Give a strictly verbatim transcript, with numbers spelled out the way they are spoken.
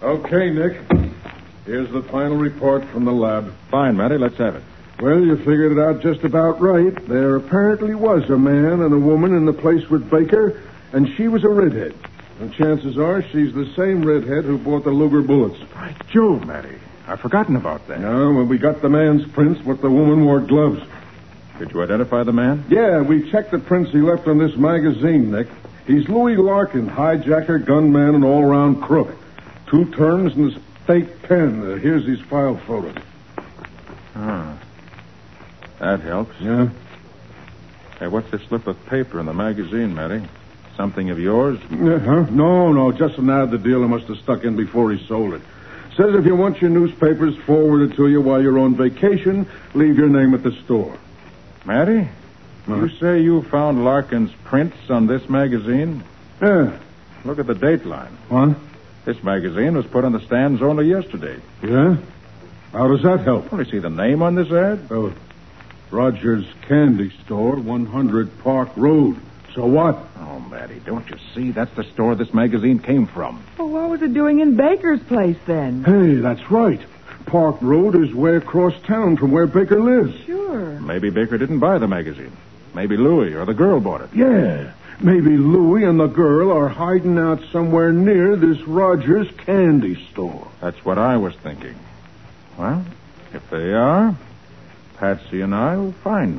Okay, Nick. Here's the final report from the lab. Fine, Matty. Let's have it. Well, you figured it out just about right. There apparently was a man and a woman in the place with Baker, and she was a redhead. And chances are she's the same redhead who bought the Luger bullets. By Jove, Matty. I've forgotten about that. No, well, we got the man's prints, but the woman wore gloves. Did you identify the man? Yeah, we checked the prints he left on this magazine, Nick. He's Louis Larkin, hijacker, gunman, and all-around crook. Two terms and his fake pen. Uh, here's his file photo. Ah. That helps. Yeah? Hey, what's this slip of paper in the magazine, Matty? Something of yours? Uh-huh. No, no, just an ad the dealer must have stuck in before he sold it. Says if you want your newspapers forwarded to you while you're on vacation, leave your name at the store. Matty? Huh? You say you found Larkin's prints on this magazine? Yeah. Look at the date line. What? This magazine was put on the stands only yesterday. Yeah? How does that help? Only see the name on this ad? Oh, Rogers Candy Store, one hundred Park Road. So what? Oh, Matty, don't you see? That's the store this magazine came from. Well, what was it doing in Baker's place then? Hey, that's right. Park Road is way across town from where Baker lives. Sure. Maybe Baker didn't buy the magazine. Maybe Louis or the girl bought it. Yeah. Maybe Louie and the girl are hiding out somewhere near this Rogers Candy Store. That's what I was thinking. Well, if they are, Patsy and I will find them.